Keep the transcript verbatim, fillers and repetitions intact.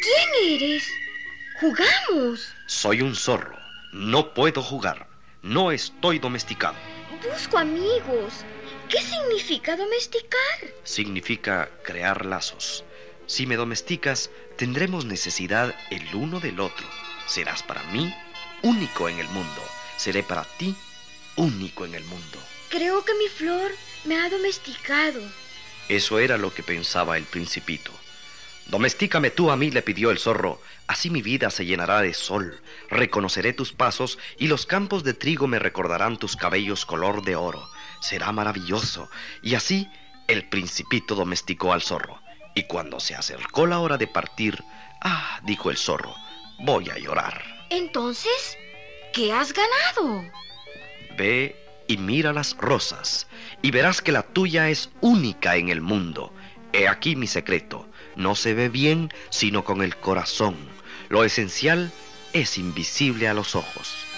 ¿Quién eres? ¡Jugamos! Soy un zorro. No puedo jugar. No estoy domesticado. Busco amigos. ¿Qué significa domesticar? Significa crear lazos. Si me domesticas, tendremos necesidad el uno del otro. Serás para mí único en el mundo. Seré para ti único en el mundo. Creo que mi flor me ha domesticado. Eso era lo que pensaba el principito. Domestícame tú a mí, le pidió el zorro. Así mi vida se llenará de sol. Reconoceré tus pasos y los campos de trigo me recordarán tus cabellos color de oro. Será maravilloso. Y así el principito domesticó al zorro. Y cuando se acercó la hora de partir, ah, dijo el zorro, voy a llorar. Entonces, ¿qué has ganado? Ve y mira las rosas, y verás que la tuya es única en el mundo. He aquí mi secreto. No se ve bien sino con el corazón. Lo esencial es invisible a los ojos.